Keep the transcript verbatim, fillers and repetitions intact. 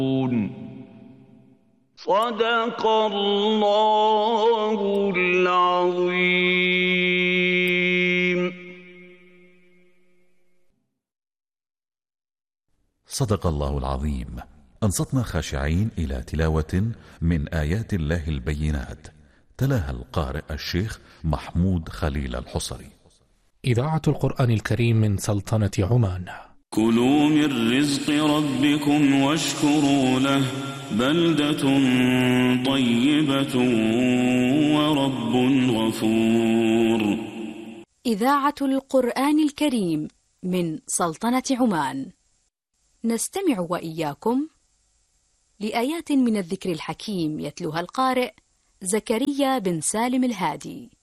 صدق الله العظيم. صدق الله العظيم. أنصتنا خاشعين إلى تلاوة من آيات الله البينات، تلاها القارئ الشيخ محمود خليل الحصري. إذاعة القرآن الكريم من سلطنة عمان. كلوا من رزق ربكم واشكروا له، بلدة طيبة ورب غفور. إذاعة القرآن الكريم من سلطنة عمان. نستمع وإياكم لآيات من الذكر الحكيم يتلوها القارئ زكريا بن سالم الهادي.